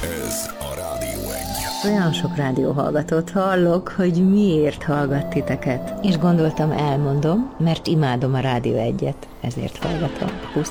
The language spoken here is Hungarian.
Ez a Rádió Egy. Olyan sok rádióhallgatót hallok, hogy miért hallgat titeket. És gondoltam, elmondom, mert imádom a Rádió Egyet, ezért hallgatom.